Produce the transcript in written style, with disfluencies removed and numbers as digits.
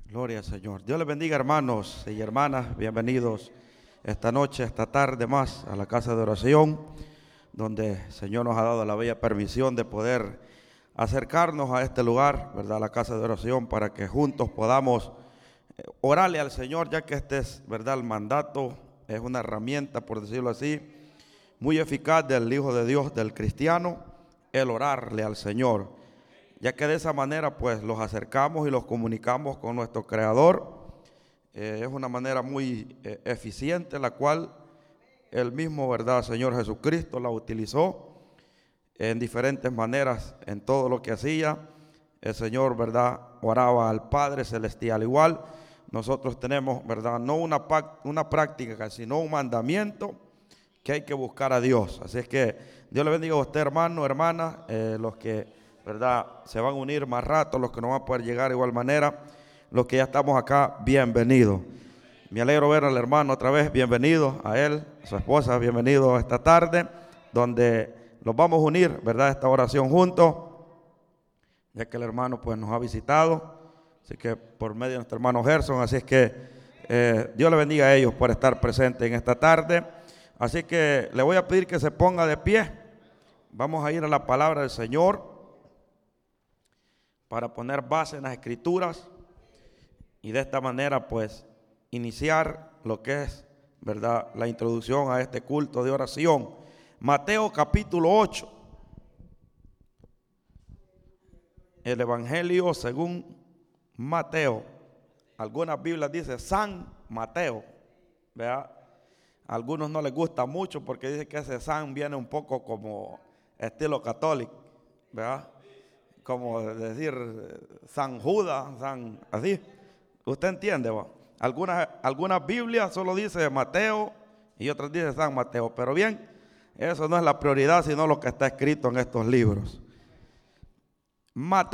Gloria al Señor. Dios les bendiga, hermanos y hermanas. Bienvenidos esta noche, esta tarde más a la casa de oración, donde el Señor nos ha dado la bella permisión de poder acercarnos a este lugar, ¿verdad? La casa de oración, para que juntos podamos orarle al Señor, ya que este es, ¿verdad? El mandato es una herramienta, por decirlo así, muy eficaz del Hijo de Dios, del cristiano, el orarle al Señor, ya que de esa manera pues los acercamos y los comunicamos con nuestro Creador. Es una manera muy eficiente, la cual el mismo, ¿verdad?, Señor Jesucristo la utilizó en diferentes maneras en todo lo que hacía. El Señor, ¿verdad?, oraba al Padre Celestial. Igual nosotros tenemos, ¿verdad?, no una práctica, sino un mandamiento, que hay que buscar a Dios. Así es que Dios le bendiga a usted, hermano, hermana, los que, ¿verdad?, se van a unir más rato, los que no van a poder llegar de igual manera, los que ya estamos acá, bienvenidos. Me alegro ver al hermano otra vez, bienvenido a él, a su esposa, bienvenido esta tarde, donde los vamos a unir, ¿verdad?, esta oración juntos, ya que el hermano pues nos ha visitado, así que por medio de nuestro hermano Gerson, así es que Dios le bendiga a ellos por estar presentes en esta tarde. Así que le voy a pedir que se ponga de pie. Vamos a ir a la palabra del Señor para poner base en las Escrituras y de esta manera pues iniciar lo que es, ¿verdad?, la introducción a este culto de oración. Mateo capítulo 8. El Evangelio según Mateo. Algunas Biblias dicen San Mateo, ¿verdad? A algunos no les gusta mucho porque dice que ese San viene un poco como estilo católico, ¿verdad? Como decir San Judas, San, así. ¿Usted entiende, va? Algunas Biblias solo dice Mateo y otras dice San Mateo. Pero bien, eso no es la prioridad, sino lo que está escrito en estos libros. Mateo